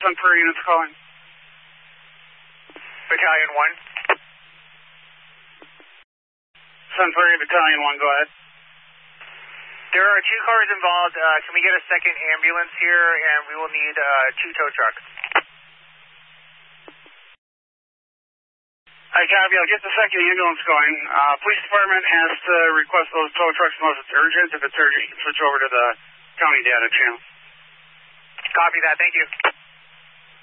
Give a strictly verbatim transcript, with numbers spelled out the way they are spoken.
Sun Prairie units calling. Battalion one. Sun Prairie, Battalion one, go ahead. There are two cars involved. Uh, can we get a second ambulance here? And we will need uh, two tow trucks. I copy. I'll get the second ambulance going. Uh, police department has to request those tow trucks unless it's urgent. If it's urgent, you can switch over to the county data channel. Copy that. Thank you.